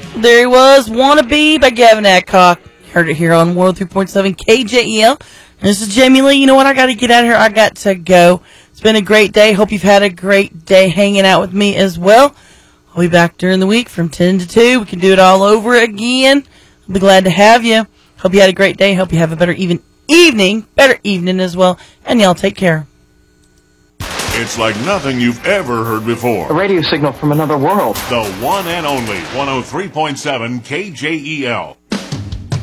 There he was, Wanna Be by Gavin Adcock. Heard it here on 103.7 KJEL. This is Jamie Lee. You know what? I got to get out of here. I got to go. It's been a great day. Hope you've had a great day hanging out with me as well. I'll be back during the week from 10 to 2. We can do it all over again. I'll be glad to have you. Hope you had a great day. Hope you have a better evening as well. And y'all take care. It's like nothing you've ever heard before. A radio signal from another world. The one and only 103.7 KJEL.